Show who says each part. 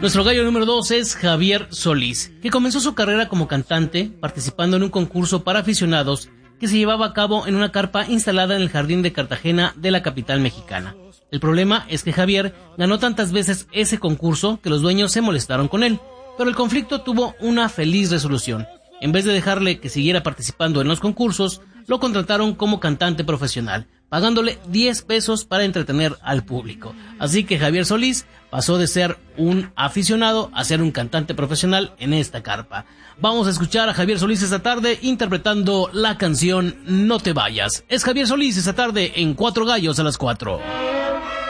Speaker 1: Nuestro gallo número 2 es Javier Solís, que comenzó su carrera como cantante participando en un concurso para aficionados que se llevaba a cabo en una carpa instalada en el jardín de Cartagena de la capital mexicana. El problema es que Javier ganó tantas veces ese concurso que los dueños se molestaron con él, pero el conflicto tuvo una feliz resolución. En vez de dejarle que siguiera participando en los concursos, lo contrataron como cantante profesional, pagándole 10 pesos para entretener al público. Así que Javier Solís pasó de ser un aficionado a ser un cantante profesional en esta carpa. Vamos a escuchar a Javier Solís esta tarde interpretando la canción No te vayas. Es Javier Solís esta tarde en Cuatro Gallos a las 4.